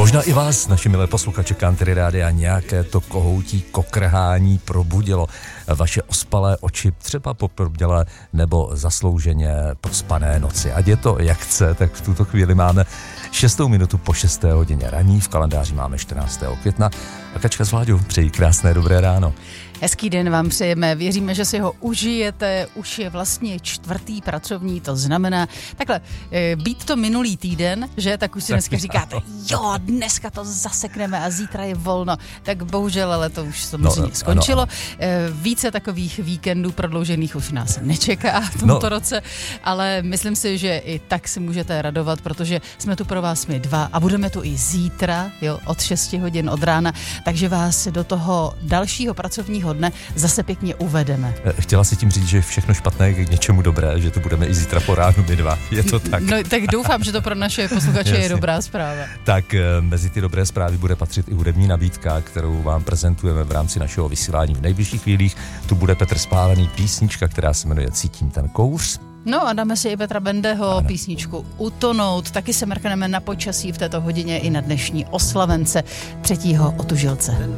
Možná i vás, naši milé posluchače Country Rádia, nějaké to kohoutí kokrhání probudilo. Vaše ospalé oči třeba po probdělé nebo zaslouženě prospané noci. Ať je to jak chce, tak v tuto chvíli máme 6. minutu po 6. hodině raní, v kalendáři máme 14. května. A Kačka s Vláďou přejí krásné dobré ráno. Hezký den vám přejeme, věříme, že si ho užijete, už je vlastně 4. pracovní, to znamená, takhle, být to minulý týden, že, tak už si dneska říkáte, jo, dneska to zasekneme a zítra je volno, tak bohužel, ale to už samozřejmě skončilo. Více takových víkendů prodloužených už nás nečeká v tomto roce, ale myslím si, že i tak si můžete radovat, protože jsme tu pro vás my dva a budeme tu i zítra, jo, od 6 hodin od rána, takže vás do toho dalšího pracovního dne zase pěkně uvedeme. Chtěla si tím říct, že všechno špatné je k něčemu dobré, že to budeme i zítra po ránu my dva. Je to tak? No, tak doufám, že to pro naše posluchače je dobrá zpráva. Tak mezi ty dobré zprávy bude patřit i hudební nabídka, kterou vám prezentujeme v rámci našeho vysílání v nejbližších chvílích. Tu bude Petr Spálený, písnička, která se jmenuje Cítím ten kouř. No a dáme si i Petra Bendeho písničku Utonout. Taky se mrkneme na počasí v této hodině i na dnešní oslavence 3. Otužilce.